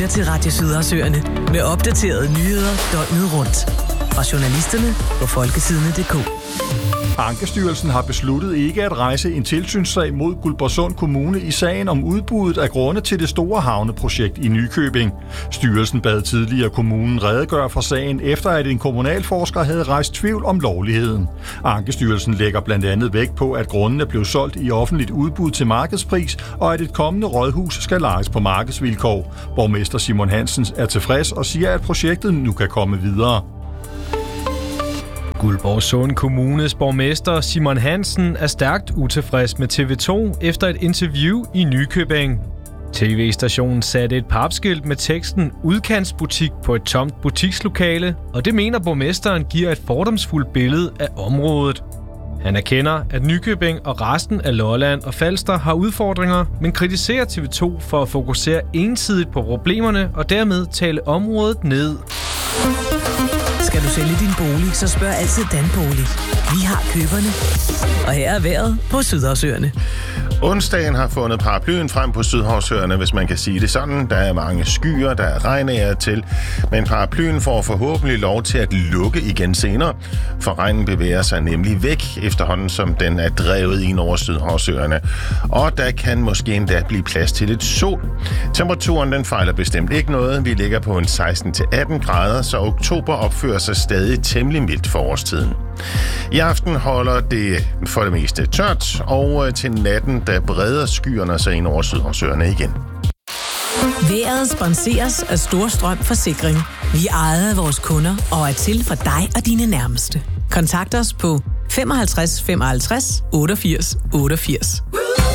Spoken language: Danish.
lytter til Radio Sydersøerne med opdaterede nyheder døgnet rundt. Fra journalisterne på folketidene.dk. Ankestyrelsen har besluttet ikke at rejse en tilsynssag mod Guldborgsund Kommune i sagen om udbuddet af grunde til det store havneprojekt i Nykøbing. Styrelsen bad tidligere kommunen redegøre for sagen, efter at en kommunalforsker havde rejst tvivl om lovligheden. Ankestyrelsen lægger blandt andet vægt på, at grundene blev solgt i offentligt udbud til markedspris, og at et kommende rådhus skal lejes på markedsvilkår. Borgmester Simon Hansen er tilfreds og siger, at projektet nu kan komme videre. Guldborgsund Kommunes borgmester Simon Hansen er stærkt utilfreds med TV2 efter et interview i Nykøbing. TV-stationen satte et papskilt med teksten "Udkantsbutik" på et tomt butikslokale, og det mener borgmesteren giver et fordomsfuldt billede af området. Han erkender, at Nykøbing og resten af Lolland og Falster har udfordringer, men kritiserer TV2 for at fokusere ensidigt på problemerne og dermed tale området ned. Skal du sælge din bolig, så spørg altid Danbolig. Vi har køberne. Og her er vejret på Sydhavsøerne. Onsdagen har fundet paraplyen frem på Sydhavsøerne, hvis man kan sige det sådan. Der er mange skyer, der er regn af og til, men paraplyen får forhåbentlig lov til at lukke igen senere, for regnen bevæger sig nemlig væk, efterhånden som den er drevet ind over Sydhavsøerne. Og der kan måske endda blive plads til lidt sol. Temperaturen den fejler bestemt ikke noget. Vi ligger på en 16-18 grader, så oktober opfører sig stadig temmelig mildt for årstiden. I aften holder det for det meste tørt, og til natten der breder skyerne sig ind over Sydhavsøerne igen. Vejret sponseres af Storstrøm Forsikring. Vi ejer vores kunder og er til for dig og dine nærmeste. Kontakt os på 55 55 88 88.